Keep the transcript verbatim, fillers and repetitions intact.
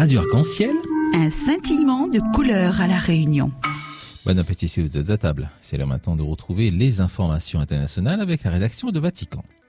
Radio Arc-en-Ciel. Un scintillement de couleurs à La Réunion. Bon appétit si vous êtes à table. C'est l'heure maintenant de retrouver les informations internationales avec la rédaction de Vatican.